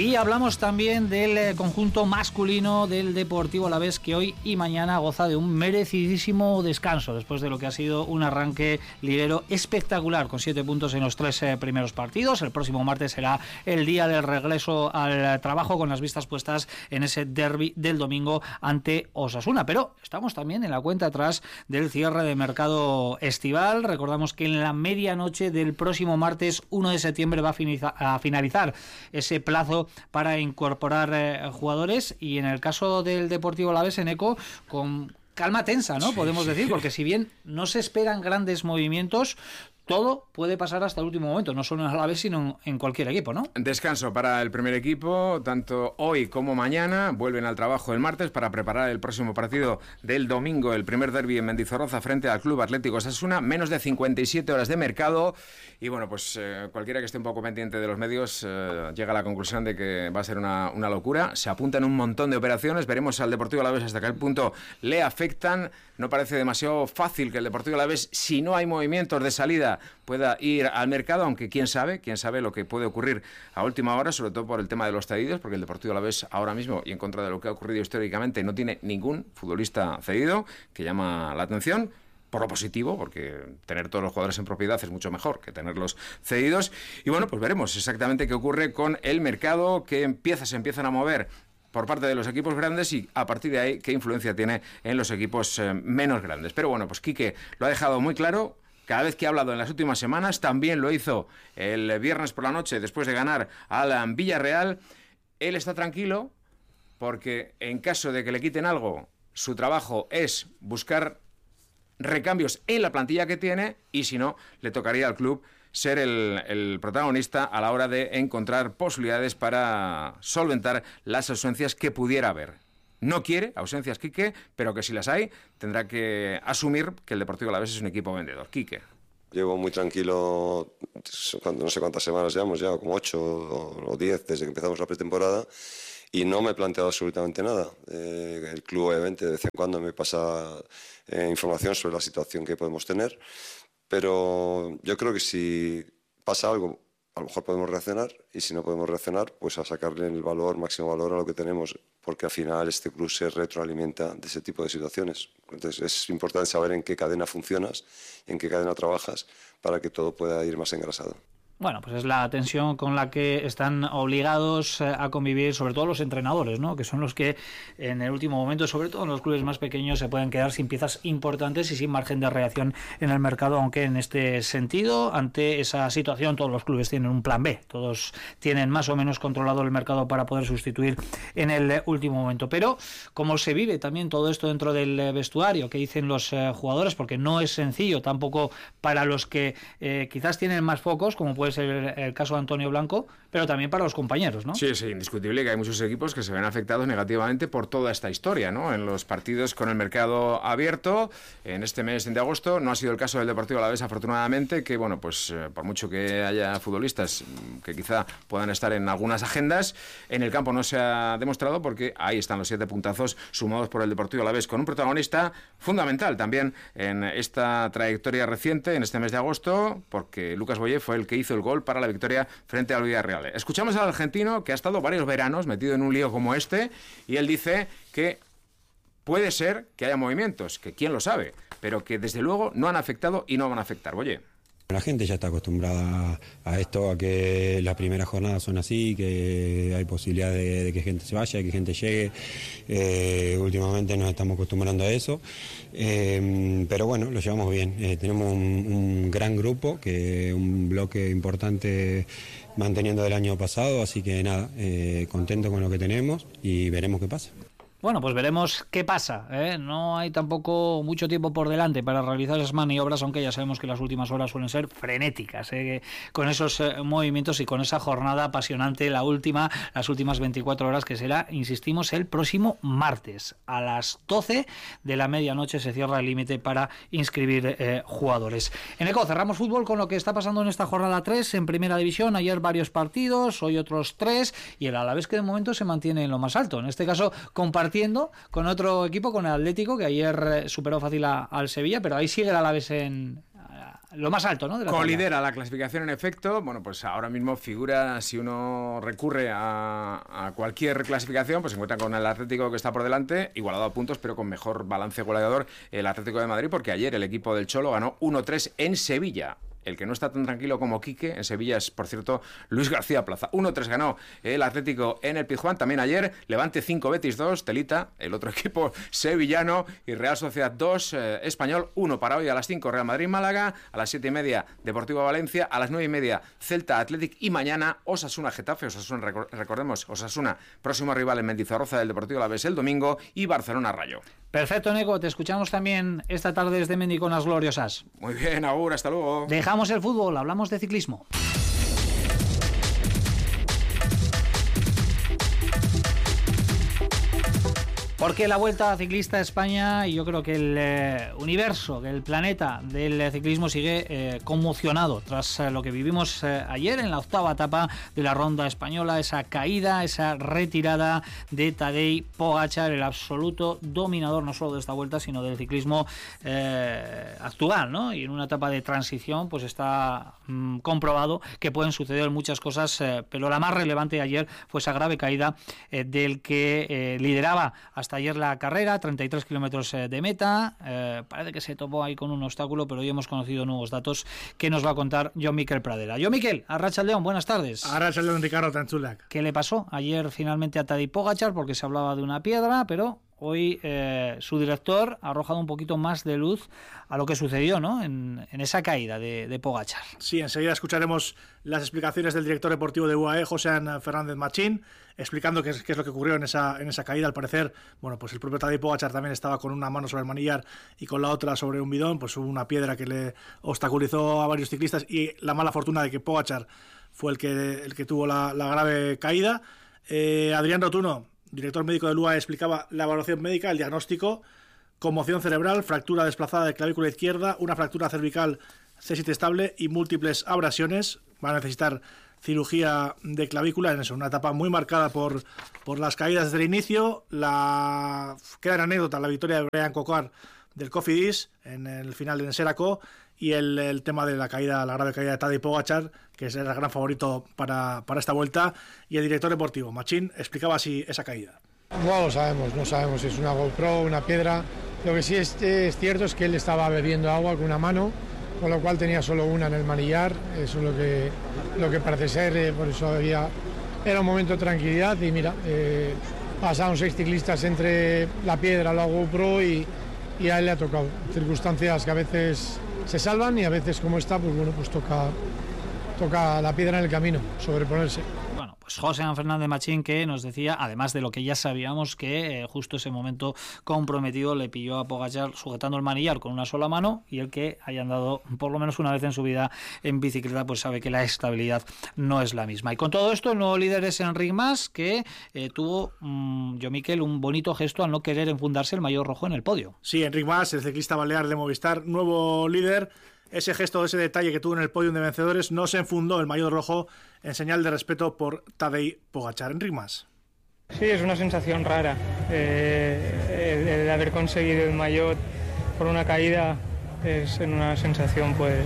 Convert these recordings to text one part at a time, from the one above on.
Y hablamos también del conjunto masculino del Deportivo Alavés, que hoy y mañana goza de un merecidísimo descanso después de lo que ha sido un arranque liguero espectacular con 7 puntos en los 3 primeros partidos. El próximo martes será el día del regreso al trabajo, con las vistas puestas en ese derbi del domingo ante Osasuna. Pero estamos también en la cuenta atrás del cierre de mercado estival. Recordamos que en la medianoche del próximo martes 1 de septiembre va a finalizar ese plazo para incorporar jugadores, y en el caso del Deportivo Alavés, Eneco, con calma tensa, ¿no? Podemos decir, porque si bien no se esperan grandes movimientos, todo puede pasar hasta el último momento, no solo en Alavés, sino en cualquier equipo, ¿no? Descanso para el primer equipo, tanto hoy como mañana. Vuelven al trabajo el martes para preparar el próximo partido del domingo, el primer derbi en Mendizorroza frente al Club Atlético Osasuna. Menos de 57 horas de mercado. Y bueno, pues cualquiera que esté un poco pendiente de los medios llega a la conclusión de que va a ser una locura. Se apuntan un montón de operaciones. Veremos al Deportivo Alavés hasta qué punto le afectan. No parece demasiado fácil que el Deportivo Alavés, si no hay movimientos de salida, pueda ir al mercado, aunque quién sabe lo que puede ocurrir a última hora, sobre todo por el tema de los cedidos, porque el Deportivo Alavés ahora mismo, y en contra de lo que ha ocurrido históricamente, no tiene ningún futbolista cedido que llama la atención. Por lo positivo, porque tener todos los jugadores en propiedad es mucho mejor que tenerlos cedidos. Y bueno, pues veremos exactamente qué ocurre con el mercado, qué se empiezan a mover por parte de los equipos grandes, y a partir de ahí qué influencia tiene en los equipos menos grandes. Pero bueno, pues Quique lo ha dejado muy claro. Cada vez que ha hablado en las últimas semanas, también lo hizo el viernes por la noche después de ganar al Villarreal. Él está tranquilo porque en caso de que le quiten algo, su trabajo es buscar recambios en la plantilla que tiene, y si no, le tocaría al club ser el protagonista a la hora de encontrar posibilidades para solventar las ausencias que pudiera haber. No quiere ausencias Quique, pero que si las hay, tendrá que asumir que el Deportivo Alavés es un equipo vendedor. Quique. Llevo muy tranquilo, no sé cuántas semanas llevamos ya, como 8 o 10 desde que empezamos la pretemporada, y no me he planteado absolutamente nada. El club, obviamente, de vez en cuando me pasa información sobre la situación que podemos tener, pero yo creo que si pasa algo, a lo mejor podemos reaccionar, y si no podemos reaccionar, pues a sacarle el máximo valor a lo que tenemos, porque al final este club se retroalimenta de ese tipo de situaciones. Entonces es importante saber en qué cadena funcionas, en qué cadena trabajas, para que todo pueda ir más engrasado. Bueno, pues es la tensión con la que están obligados a convivir, sobre todo los entrenadores, ¿no? Que son los que en el último momento, sobre todo en los clubes más pequeños, se pueden quedar sin piezas importantes y sin margen de reacción en el mercado, aunque en este sentido, ante esa situación, todos los clubes tienen un plan B, todos tienen más o menos controlado el mercado para poder sustituir en el último momento. Pero como se vive también todo esto dentro del vestuario, que dicen los jugadores, porque no es sencillo tampoco para los que quizás tienen más focos, como puede ser el caso de Antonio Blanco, pero también para los compañeros, ¿no? Sí, indiscutible que hay muchos equipos que se ven afectados negativamente por toda esta historia, ¿no? En los partidos con el mercado abierto, en este mes de agosto, no ha sido el caso del Deportivo Alavés, afortunadamente, que bueno, pues por mucho que haya futbolistas que quizá puedan estar en algunas agendas, en el campo no se ha demostrado, porque ahí están los 7 puntazos sumados por el Deportivo Alavés, con un protagonista fundamental también en esta trayectoria reciente, en este mes de agosto, porque Lucas Boyé fue el que hizo el gol para la victoria frente al Villarreal. Escuchamos al argentino, que ha estado varios veranos metido en un lío como este, y él dice que puede ser que haya movimientos, que quién lo sabe, pero que desde luego no han afectado y no van a afectar. Oye, la gente ya está acostumbrada a esto, a que las primeras jornadas son así, que hay posibilidad de que gente se vaya, que gente llegue. Últimamente nos estamos acostumbrando a eso, pero bueno, lo llevamos bien. Tenemos un gran grupo, un bloque importante manteniendo del año pasado, así que nada, contento con lo que tenemos y veremos qué pasa. Bueno, pues veremos qué pasa, ¿eh? No hay tampoco mucho tiempo por delante para realizar esas maniobras, aunque ya sabemos que las últimas horas suelen ser frenéticas, ¿eh? Con esos movimientos y con esa jornada apasionante, las últimas 24 horas, que será, insistimos, el próximo martes. A las 12 de la medianoche se cierra el límite para inscribir jugadores. Eneco, cerramos fútbol con lo que está pasando en esta jornada 3 en Primera División. Ayer varios partidos, hoy otros 3, y el Alavés, que de momento se mantiene en lo más alto. En este caso, compartiendo con otro equipo, con el Atlético, que ayer superó fácil al Sevilla, pero ahí sigue el Alavés lo más alto, ¿no? De la colidera la clasificación en efecto. Bueno, pues ahora mismo figura, si uno recurre a cualquier clasificación, pues se encuentra con el Atlético que está por delante, igualado a puntos, pero con mejor balance goleador el Atlético de Madrid, porque ayer el equipo del Cholo ganó 1-3 en Sevilla. El que no está tan tranquilo como Quique en Sevilla es, por cierto, Luis García Plaza. 1-3 ganó el Atlético en el Pizjuán. También ayer, Levante 5, Betis 2, Telita, el otro equipo sevillano, y Real Sociedad 2, Español 1. Para hoy a las 5, Real Madrid-Málaga, a las 7:30, Deportivo Valencia, a las 9:30, Celta Athletic, y mañana Osasuna-Getafe. Osasuna, recordemos, Osasuna, próximo rival en Mendizorroza del Deportivo Alavés el domingo, y Barcelona-Rayo. Perfecto, Neko, te escuchamos también esta tarde desde Mendiconas Gloriosas. Muy bien, Agur, hasta luego. Dejamos el fútbol, hablamos de ciclismo. Porque la Vuelta Ciclista a España, y yo creo que el universo, que el planeta del ciclismo sigue conmocionado tras lo que vivimos ayer en la octava etapa de la Ronda Española, esa caída, esa retirada de Tadej Pogačar, el absoluto dominador no solo de esta Vuelta, sino del ciclismo actual, ¿no? Y en una etapa de transición pues está comprobado que pueden suceder muchas cosas, pero la más relevante ayer fue esa grave caída del que lideraba hasta ayer la carrera, 33 kilómetros de meta. Parece que se topó ahí con un obstáculo, pero hoy hemos conocido nuevos datos que nos va a contar Jon Miquel Pradera. Jon Miquel, Arratsaldeon, buenas tardes. Arratsaldeon, Ricardo Tantzulak. ¿Qué le pasó ayer finalmente a Tadej Pogačar? Porque se hablaba de una piedra, pero hoy su director ha arrojado un poquito más de luz a lo que sucedió, ¿no? en esa caída de Pogačar. Sí, enseguida escucharemos las explicaciones del director deportivo de UAE, José Fernández Machín, explicando qué es lo que ocurrió en esa caída. Al parecer, bueno, pues el propio Tadej Pogačar también estaba con una mano sobre el manillar y con la otra sobre un bidón, pues hubo una piedra que le obstaculizó a varios ciclistas, y la mala fortuna de que Pogačar fue el que tuvo la grave caída. Adrián Rotuno, director médico del UAE, explicaba la evaluación médica, el diagnóstico: conmoción cerebral, fractura desplazada de clavícula izquierda, una fractura cervical C7 estable y múltiples abrasiones. Van a necesitar cirugía de clavícula en eso, una etapa muy marcada por las caídas desde el inicio. Queda en anécdota la victoria de Brian Cocard del Cofidis en el final de Seraco, y el tema de la grave caída de Tadej Pogačar, que es el gran favorito para esta vuelta. Y el director deportivo, Machín, explicaba así esa caída. No lo sabemos, no sabemos si es una GoPro, una piedra. Lo que sí es cierto es que él estaba bebiendo agua con una mano, con lo cual tenía solo una en el manillar. Eso es lo que parece ser, por eso era un momento de tranquilidad. Y mira, pasaron 6 ciclistas entre la piedra, la GoPro, y a él le ha tocado. Circunstancias que a veces se salvan y a veces, como esta, pues bueno, pues toca la piedra en el camino, sobreponerse. Bueno, pues José Fernández Machín, que nos decía, además de lo que ya sabíamos, que justo ese momento comprometido le pilló a Pogačar sujetando el manillar con una sola mano, y el que haya andado por lo menos una vez en su vida en bicicleta pues sabe que la estabilidad no es la misma. Y con todo esto, el nuevo líder es Enric Mas, que tuvo, Jon Miquel, un bonito gesto al no querer enfundarse el maillot rojo en el podio. Sí, Enric Mas, el ciclista balear de Movistar, nuevo líder. Ese gesto, ese detalle que tuvo en el podio de vencedores, no se enfundó el maillot rojo en señal de respeto por Tadej Pogačar. Enric Mas. Sí, es una sensación rara. El haber conseguido el maillot por una caída es una sensación pues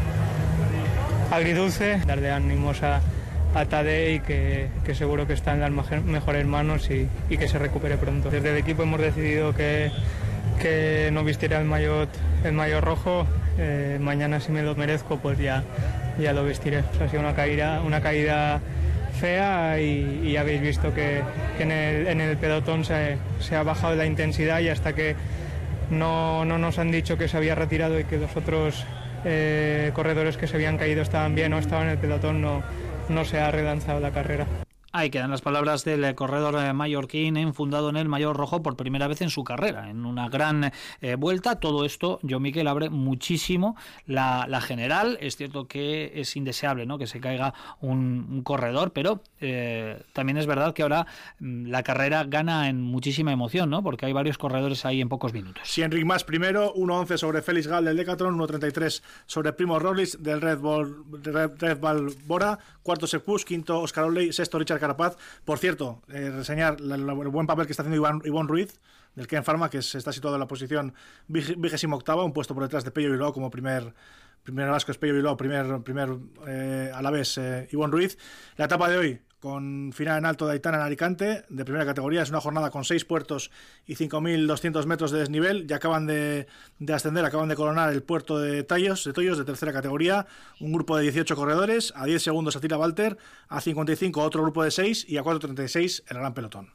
agridulce. Darle ánimos a Tadej, que seguro que está en las mejores manos y que se recupere pronto. Desde el equipo hemos decidido que no vistiera el maillot rojo. Mañana, si me lo merezco, pues ya lo vestiré. Ha sido una caída fea, y habéis visto que en el pelotón se ha bajado la intensidad, y hasta que no nos han dicho que se había retirado y que los otros corredores que se habían caído estaban bien o estaban en el pelotón, no se ha relanzado la carrera. Ahí quedan las palabras del corredor mallorquín, enfundado en el maillot rojo por primera vez en su carrera, en una gran vuelta. Todo esto, Jon Miquel, abre muchísimo la general. Es cierto que es indeseable, ¿no?, que se caiga un corredor, pero también es verdad que ahora la carrera gana en muchísima emoción, ¿no?, porque hay varios corredores ahí en pocos minutos. Sí, Enric Mas primero, 1.11 sobre Félix Gall del Decathlon, 1.33 sobre Primož Roglič del Red Bull Bora, cuarto Sepp Kuss, quinto Óscar Olley, sexto Richard Carapaz. Por cierto, reseñar el buen papel que está haciendo Ivonne Ruiz del Ken Pharma, que está situado en la posición 28ª, un puesto por detrás de Pello Bilbao como primer primer Vasco es Pello Bilbao, primer Alavés Ivonne Ruiz. La etapa de hoy, con final en alto de Aitana en Alicante, de primera categoría, es una jornada con 6 puertos y 5.200 metros de desnivel. Ya acaban de ascender, acaban de coronar el puerto de Toyos, de tercera categoría, un grupo de 18 corredores, a 10 segundos Attila Walter, a 55 otro grupo de 6 y a 4.36 el gran pelotón.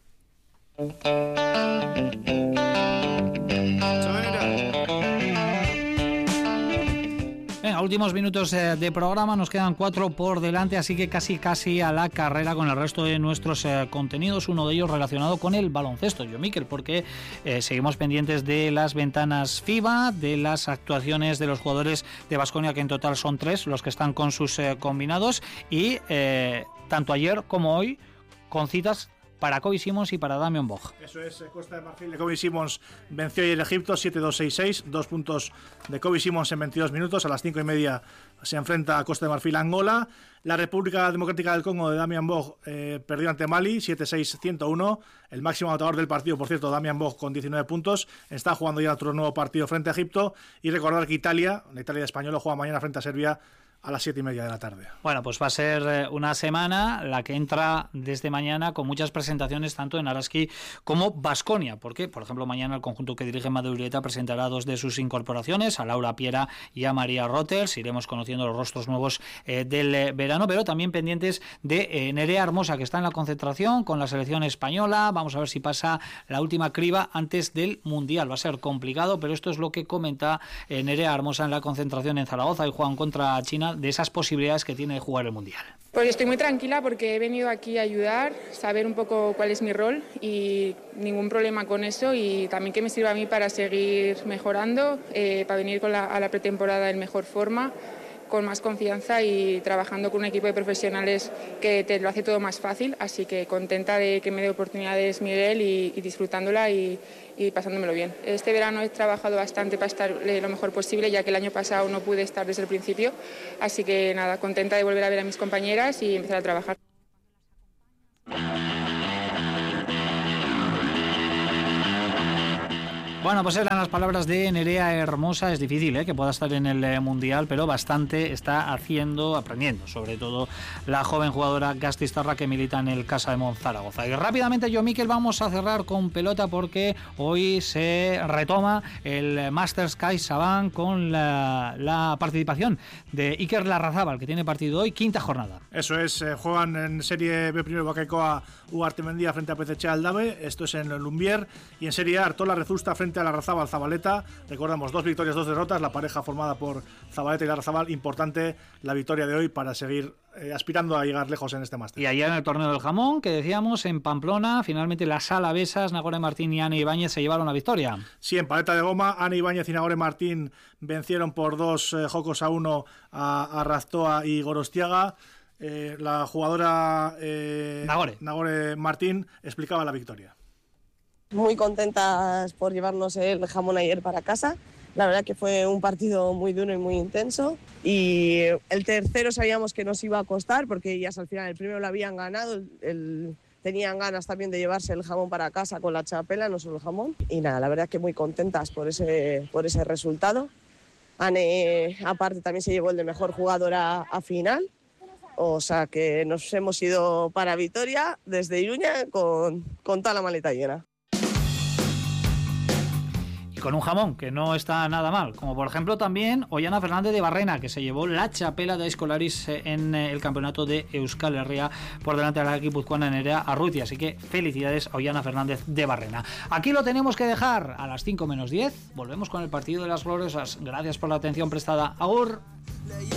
Venga, últimos minutos de programa, nos quedan 4 por delante, así que casi a la carrera con el resto de nuestros contenidos, uno de ellos relacionado con el baloncesto, yo Miquel, porque seguimos pendientes de las ventanas FIBA, de las actuaciones de los jugadores de Baskonia, que en total son 3 los que están con sus combinados, y tanto ayer como hoy con citas para Kobe Simons y para Damian Bog. Eso es, Costa de Marfil de Kobe Simons venció ayer Egipto 7-2-6-6, 2 puntos de Kobe Simons en 22 minutos. A las 5:30 se enfrenta a Costa de Marfil Angola. La República Democrática del Congo de Damian Bog perdió ante Mali 7-6-101. El máximo anotador del partido, por cierto, Damian Bog, con 19 puntos. Está jugando ya otro nuevo partido frente a Egipto. Y recordar que la Italia española, juega mañana frente a Serbia a las 7:30 de la tarde. Bueno, pues va a ser una semana la que entra desde mañana con muchas presentaciones tanto en Araski como Baskonia, porque, por ejemplo, mañana el conjunto que dirige Madu Urieta presentará 2 de sus incorporaciones, a Laura Piera y a María Roters. Iremos conociendo los rostros nuevos del verano, pero también pendientes de Nerea Hermosa, que está en la concentración con la selección española. Vamos a ver si pasa la última criba antes del Mundial. Va a ser complicado, pero esto es lo que comenta Nerea Hermosa en la concentración en Zaragoza, y juegan contra China, de esas posibilidades que tiene de jugar el Mundial. Pues estoy muy tranquila porque he venido aquí a ayudar, saber un poco cuál es mi rol y ningún problema con eso, y también que me sirva a mí para seguir mejorando, para venir a la pretemporada en mejor forma, con más confianza y trabajando con un equipo de profesionales que te lo hace todo más fácil. Así que contenta de que me dé oportunidades Miguel y disfrutándola y pasándomelo bien. Este verano he trabajado bastante para estar lo mejor posible, ya que el año pasado no pude estar desde el principio. Así que nada, contenta de volver a ver a mis compañeras y empezar a trabajar. Bueno, pues eran las palabras de Nerea Hermosa. Es difícil que pueda estar en el Mundial, pero bastante está aprendiendo, sobre todo la joven jugadora Gastistarra, que milita en el Casa de Monzaragoza. Y rápidamente, yo, Miquel, vamos a cerrar con pelota, porque hoy se retoma el Masters CaixaBank con la participación de Iker Larrazábal, que tiene partido hoy, 5ª jornada. Eso es, juegan en Serie B primero Bacaikoa Ugarte Mendía frente a PCC Aldave, esto es en Lumbier, y en Serie A Artola Rezusta frente a Larrazábal Zabaleta. Recordamos, 2 victorias, 2 derrotas, la pareja formada por Zabaleta y Larrazábal. Importante la victoria de hoy para seguir aspirando a llegar lejos en este máster. Y ayer en el torneo del jamón, que decíamos, en Pamplona, finalmente las alavesas Nagore Martín y Ana Ibáñez se llevaron la victoria. Sí, en paleta de goma, Ana Ibáñez y Nagore Martín vencieron por 2 jocos a 1 a Raztoa y Gorostiaga. La jugadora Nagore Martín explicaba la victoria. Muy contentas por llevarnos el jamón ayer para casa. La verdad que fue un partido muy duro y muy intenso, y el tercero sabíamos que nos iba a costar, porque ellas al final el primero lo habían ganado, tenían ganas también de llevarse el jamón para casa con la chapela, no solo el jamón. Y nada, la verdad que muy contentas por ese resultado. Anne, aparte, también se llevó el de mejor jugadora a final. O sea que nos hemos ido para Vitoria desde Iruña con toda la maleta llena. Y con un jamón que no está nada mal, como por ejemplo también Ollana Fernández de Barrena, que se llevó la chapela de Escolaris en el campeonato de Euskal Herria por delante de la guipuzcoana Nerea Arruti. Así que felicidades a Ollana Fernández de Barrena. Aquí lo tenemos que dejar. A las 5 menos 10 volvemos con el partido de las gloriosas. Gracias por la atención prestada. Agur.